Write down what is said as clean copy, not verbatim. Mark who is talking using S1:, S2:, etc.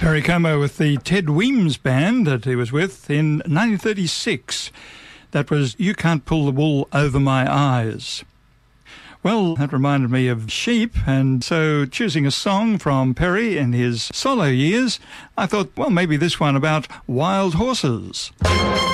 S1: Perry Como with the Ted Weems band that he was with in 1936. That was You Can't Pull the Wool Over My Eyes. Well, that reminded me of sheep, and so choosing a song from Perry in his solo years, I thought, well, maybe this one about wild horses.